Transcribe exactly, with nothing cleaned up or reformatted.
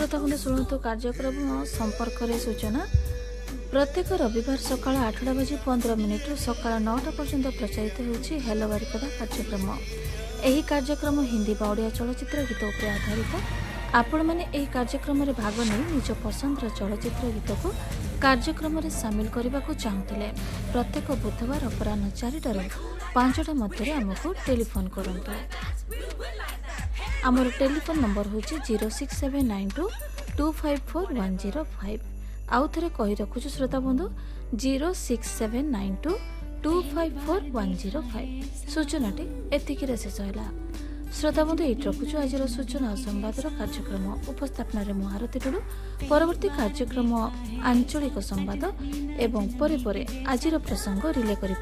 श्रोता बंधु शुणु कार्यक्रम संपर्क में सूचना प्रत्येक रविवार सकाळ आठटा बजे पंद्रह मिनिट सकाळ नौटा पर्यंत प्रचारित होछि हेलो बारिपदा कार्यक्रम। एही कार्यक्रम हिंदी बा ओडिया चलचित्र गीत उपर आधारित। आपण माने एही कार्यक्रम रे भाग नै निज पसंदर चलचित्र गीत को कार्यक्रम रे शामिल करने को चाहूले प्रत्येक बुधवार अपराह चारिटार पांचटा मध्य आमको टेलीफोन करंतु। आमर टेलीफोन नंबर होची zero six seven nine to to five four one zero five. आउ थे कही रखुछु श्रोता बंधु zero six seven nine to to five four one zero five. सूचनाटी एतिकी शेष है। श्रोता बंधु ये रखुछु आज सूचना और संवाद कार्यक्रम उपस्थापन मु आरती टुडू। परवर्ती कार्यक्रम आंचलिक संवाद एवं परे परे आज प्रसंग रिले करि